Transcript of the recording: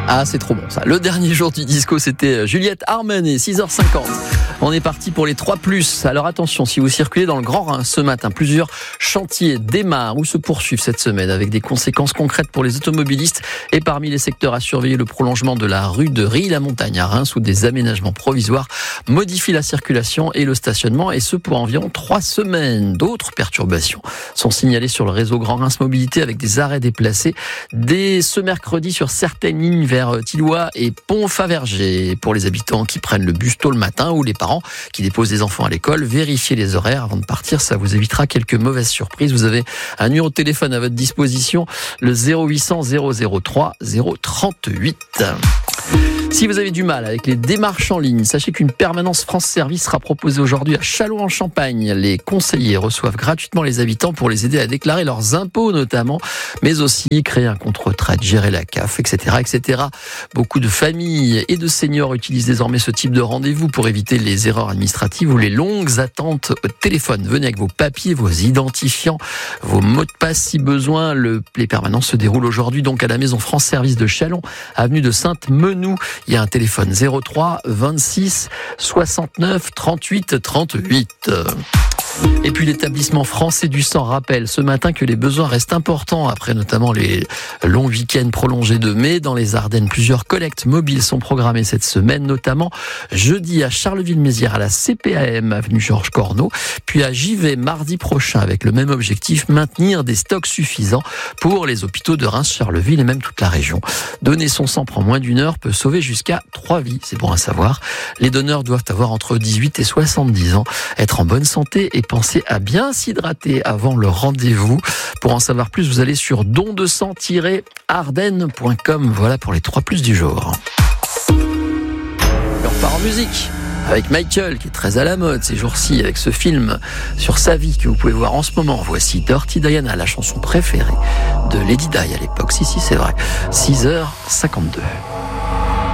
Ah, c'est trop bon ça. Le dernier jour du disco, c'était Juliette Armanet, 6h50. On est parti pour les 3+. Alors attention, si vous circulez dans le Grand Rhin ce matin, plusieurs chantiers démarrent ou se poursuivent cette semaine avec des conséquences concrètes pour les automobilistes. Et parmi les secteurs à surveiller, le prolongement de la rue de Ry-la-Montagne à Reims où des aménagements provisoires modifient la circulation et le stationnement, et ce pour environ 3 semaines. D'autres perturbations sont signalées sur le réseau Grand Reims Mobilité avec des arrêts déplacés dès ce mercredi sur certaines lignes vers Tilloy et Pont-Faverger. Pour les habitants qui prennent le bus tôt le matin ou les parents qui déposent des enfants à l'école, vérifiez les horaires avant de partir, ça vous évitera quelques mauvaises surprises. Vous avez un numéro de téléphone à votre disposition, le 0800 003 038. Si vous avez du mal avec les démarches en ligne, sachez qu'une permanence France Service sera proposée aujourd'hui à Châlons-en-Champagne. Les conseillers reçoivent gratuitement les habitants pour les aider à déclarer leurs impôts notamment, mais aussi créer un compte retraite, gérer la CAF, etc., etc. Beaucoup de familles et de seniors utilisent désormais ce type de rendez-vous pour éviter les erreurs administratives ou les longues attentes au téléphone. Venez avec vos papiers, vos identifiants, vos mots de passe si besoin. Les permanences se déroulent aujourd'hui donc à la maison France Service de Châlons, avenue de Sainte-Menou. Il y a un téléphone 03 26 69 38 38. Et puis l'établissement français du sang rappelle ce matin que les besoins restent importants après notamment les longs week-ends prolongés de mai. Dans les Ardennes, plusieurs collectes mobiles sont programmées cette semaine, notamment jeudi à Charleville-Mézières à la CPAM, avenue Georges Corneau, puis à Givet mardi prochain avec le même objectif, maintenir des stocks suffisants pour les hôpitaux de Reims, Charleville et même toute la région. Donner son sang prend moins d'1 heure peut sauver jusqu'à 3 vies, c'est bon à savoir. Les donneurs doivent avoir entre 18 et 70 ans, être en bonne santé et pensez à bien s'hydrater avant le rendez-vous. Pour en savoir plus, vous allez sur dondesang-ardennes.com. Voilà pour les 3+ du jour. Et on repart en musique avec Michael, qui est très à la mode ces jours-ci, avec ce film sur sa vie que vous pouvez voir en ce moment. Voici Dirty Diana, la chanson préférée de Lady Di à l'époque. Si, c'est vrai. 6h52.